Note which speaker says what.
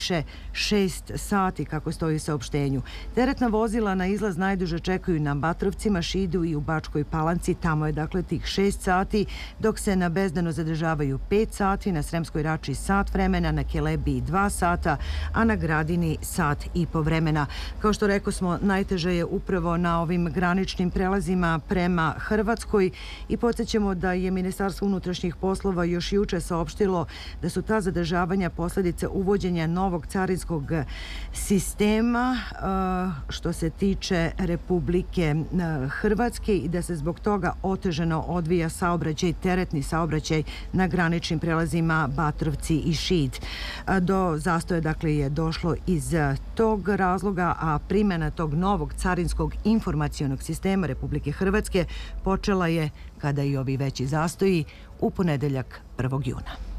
Speaker 1: 6 sati, kako stoji u saopštenju. Teretna vozila na izlaz najduže čekaju na Batrovcima, Šidu i u Bačkoj Palanci. Tamo je dakle tih 6 sati, dok se na Bezdanu zadržavaju 5 sati, na Sremskoj Rači sat vremena, na Kelebiji 2 sata, a na Gradini sat i po vremena. Kao što rekao smo, najteže je upravo na ovim graničnim prelazima prema Hrvatskoj i podsjećamo da je Ministarstvo unutrašnjih poslova još juče saopštilo da su ta zadržavanja posledice uvođenja novog carinskog sistema što se tiče Republike Hrvatske i da se zbog toga otežano odvija saobraćaj, teretni saobraćaj na graničnim prelazima Batrovci i Šid. Do zastoja dakle je došlo iz tog razloga, a primjena tog novog carinskog informacionog sistema Republike Hrvatske počela je, kada i ovi veći zastoji, u ponedeljak 1. juna.